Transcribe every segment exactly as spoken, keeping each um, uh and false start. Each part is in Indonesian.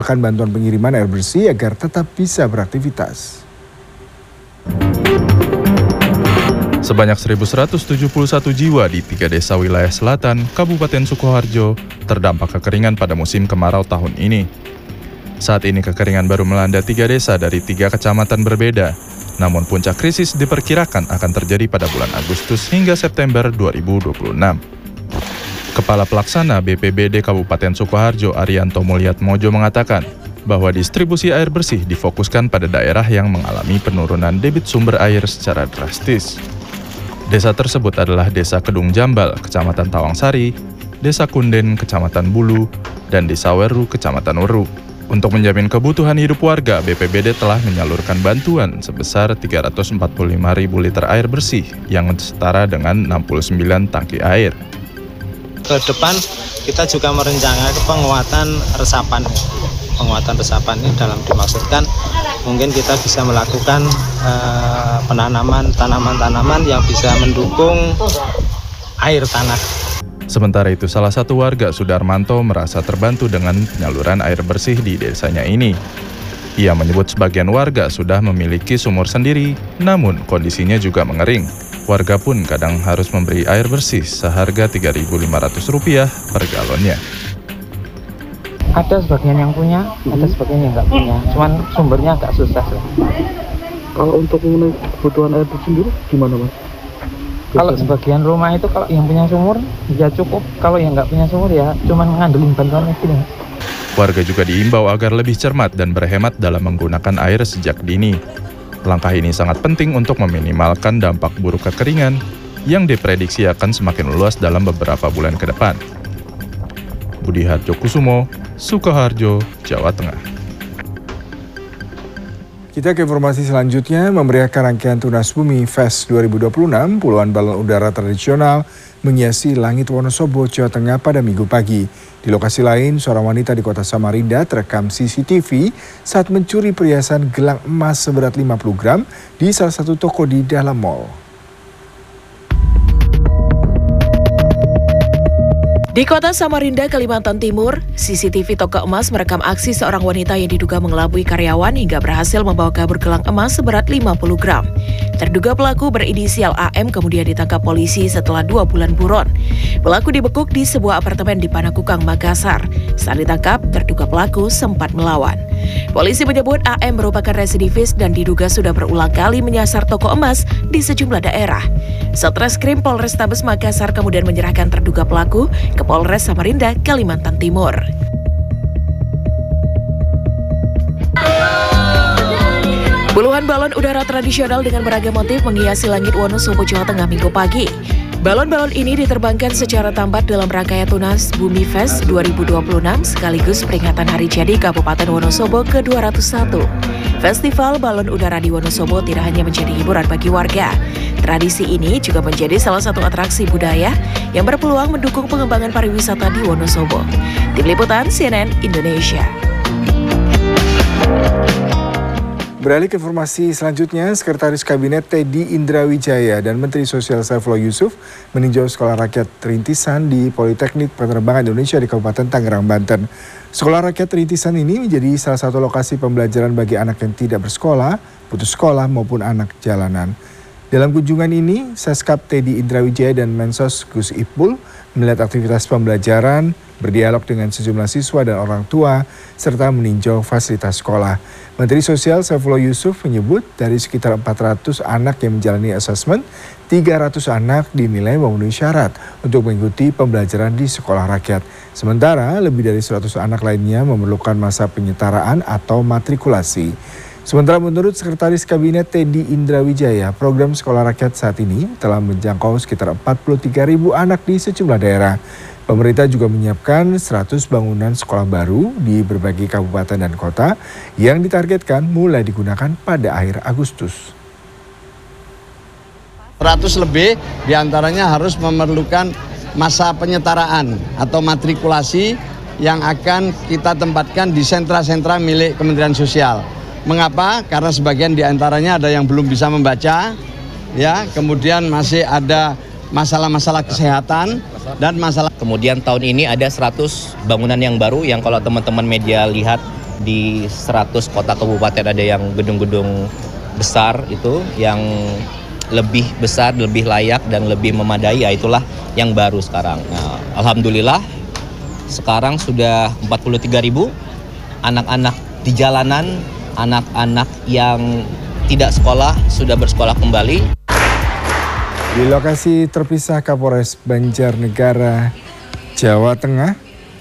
Bahkan bantuan pengiriman air bersih agar tetap bisa beraktivitas. Sebanyak seribu seratus tujuh puluh satu jiwa di tiga desa wilayah selatan Kabupaten Sukoharjo terdampak kekeringan pada musim kemarau tahun ini. Saat ini kekeringan baru melanda tiga desa dari tiga kecamatan berbeda, namun puncak krisis diperkirakan akan terjadi pada bulan Agustus hingga September dua ribu dua puluh enam. Kepala Pelaksana B P B D Kabupaten Sukoharjo Arianto Mulyatmojo mengatakan bahwa distribusi air bersih difokuskan pada daerah yang mengalami penurunan debit sumber air secara drastis. Desa tersebut adalah Desa Kedung Jambal, Kecamatan Tawangsari, Desa Kunden, Kecamatan Bulu, dan Desa Weru, Kecamatan Weru. Untuk menjamin kebutuhan hidup warga, B P B D telah menyalurkan bantuan sebesar tiga ratus empat puluh lima ribu liter air bersih yang setara dengan enam puluh sembilan tangki air. Ke depan kita juga merencanakan penguatan resapan. Penguatan resapan ini dalam dimaksudkan mungkin kita bisa melakukan uh, penanaman tanaman-tanaman yang bisa mendukung air tanah. Sementara itu, salah satu warga Sudarmanto merasa terbantu dengan penyaluran air bersih di desanya ini. Ia menyebut sebagian warga sudah memiliki sumur sendiri, namun kondisinya juga mengering. Warga pun kadang harus memberi air bersih seharga tiga ribu lima ratus rupiah per galonnya. Ada sebagian yang punya, ada sebagian yang nggak punya. Cuman sumbernya agak susah lah. Kalau untuk mengenai kebutuhan air sendiri gimana, Mas? Kalau sebagian rumah itu kalau yang punya sumur ya cukup, kalau yang nggak punya sumur ya cuman ngandelin bantuan itu. Warga juga diimbau agar lebih cermat dan berhemat dalam menggunakan air sejak dini. Langkah ini sangat penting untuk meminimalkan dampak buruk kekeringan yang diprediksi akan semakin luas dalam beberapa bulan ke depan. Budi Harjo Kusumo, Sukoharjo, Jawa Tengah. Kita ke informasi selanjutnya, memeriahkan rangkaian Tunas Bumi Fest dua ribu dua puluh enam, puluhan balon udara tradisional menghiasi langit Wonosobo, Jawa Tengah pada Minggu pagi. Di lokasi lain, seorang wanita di kota Samarinda terekam C C T V saat mencuri perhiasan gelang emas seberat lima puluh gram di salah satu toko di dalam mal. Di kota Samarinda, Kalimantan Timur, C C T V toko emas merekam aksi seorang wanita yang diduga mengelabui karyawan hingga berhasil membawa kabur gelang emas seberat lima puluh gram. Terduga pelaku berinisial A M kemudian ditangkap polisi setelah dua bulan buron. Pelaku dibekuk di sebuah apartemen di Panakukang, Makassar. Saat ditangkap, terduga pelaku sempat melawan. Polisi menyebut A M merupakan residivis dan diduga sudah berulang kali menyasar toko emas di sejumlah daerah. Satreskrim Polrestabes Makassar kemudian menyerahkan terduga pelaku ke Polres Samarinda, Kalimantan Timur. Puluhan balon udara tradisional dengan beragam motif menghiasi langit Wonosobo, Jawa Tengah Minggu pagi. Balon-balon ini diterbangkan secara tambat dalam rangkaian Tunas Bumi Fest dua ribu dua puluh enam sekaligus peringatan Hari Jadi Kabupaten Wonosobo ke dua ratus satu. Festival balon udara di Wonosobo tidak hanya menjadi hiburan bagi warga. Tradisi ini juga menjadi salah satu atraksi budaya yang berpeluang mendukung pengembangan pariwisata di Wonosobo. Tim Liputan C N N Indonesia. Beralih ke informasi selanjutnya, Sekretaris Kabinet Teddy Indrawijaya dan Menteri Sosial Saifullah Yusuf meninjau Sekolah Rakyat Rintisan di Politeknik Penerbangan Indonesia di Kabupaten Tangerang, Banten. Sekolah Rakyat Rintisan ini menjadi salah satu lokasi pembelajaran bagi anak yang tidak bersekolah, putus sekolah maupun anak jalanan. Dalam kunjungan ini, Seskap Teddy Indrawijaya dan Mensos Gus Ipul melihat aktivitas pembelajaran, berdialog dengan sejumlah siswa dan orang tua, serta meninjau fasilitas sekolah. Menteri Sosial Saifullah Yusuf menyebut dari sekitar empat ratus anak yang menjalani asesmen, tiga ratus anak dinilai memenuhi syarat untuk mengikuti pembelajaran di sekolah rakyat. Sementara lebih dari seratus anak lainnya memerlukan masa penyetaraan atau matrikulasi. Sementara menurut Sekretaris Kabinet Teddy Indrawijaya, program sekolah rakyat saat ini telah menjangkau sekitar empat puluh tiga ribu anak di sejumlah daerah. Pemerintah juga menyiapkan seratus bangunan sekolah baru di berbagai kabupaten dan kota yang ditargetkan mulai digunakan pada akhir Agustus. seratus lebih diantaranya harus memerlukan masa penyetaraan atau matrikulasi yang akan kita tempatkan di sentra-sentra milik Kementerian Sosial. Mengapa? Karena sebagian diantaranya ada yang belum bisa membaca, ya, kemudian masih ada masalah-masalah kesehatan dan masalah. Kemudian tahun ini ada seratus bangunan yang baru yang kalau teman-teman media lihat di seratus kota kabupaten ada yang gedung-gedung besar itu yang lebih besar, lebih layak dan lebih memadai, ya itulah yang baru sekarang. Nah, alhamdulillah sekarang sudah empat puluh tiga ribu anak-anak di jalanan, anak-anak yang tidak sekolah sudah bersekolah kembali. Di lokasi terpisah Kapolres Banjarnegara, Jawa Tengah,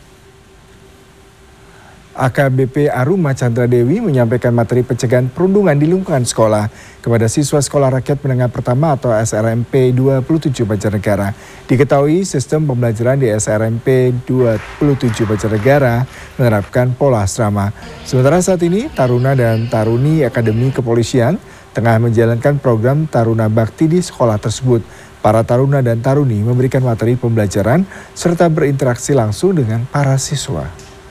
A K B P Aruma Chandra Dewi menyampaikan materi pencegahan perundungan di lingkungan sekolah kepada siswa Sekolah Rakyat Menengah Pertama atau S R M P dua puluh tujuh Banjarnegara. Diketahui sistem pembelajaran di S R M P dua puluh tujuh Banjarnegara menerapkan pola asrama. Sementara saat ini Taruna dan Taruni Akademi Kepolisian tengah menjalankan program Taruna Bakti di sekolah tersebut. Para taruna dan taruni memberikan materi pembelajaran serta berinteraksi langsung dengan para siswa.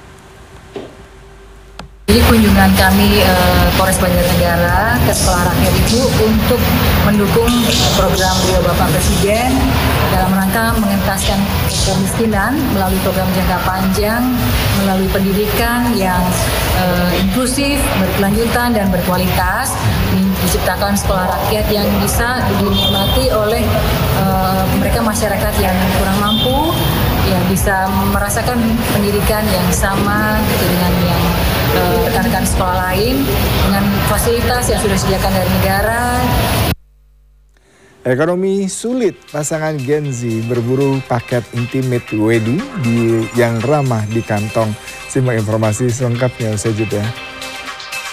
Jadi kunjungan kami eh, Polres Banjarnegara ke Sekolah Rakyat itu untuk mendukung program beliau Bapak Presiden dalam rangka mengentaskan kemiskinan melalui program jangka panjang, melalui pendidikan yang eh, inklusif, berkelanjutan dan berkualitas, diciptakan sekolah rakyat yang bisa dinikmati oleh eh, mereka masyarakat yang kurang mampu, yang bisa merasakan pendidikan yang sama gitu dengan yang rekan-rekan sekolah lain dengan fasilitas yang sudah disediakan dari negara. Ekonomi sulit, pasangan Gen Z berburu paket intimate wedding di yang ramah di kantong. Simak informasi selengkapnya usai jeda.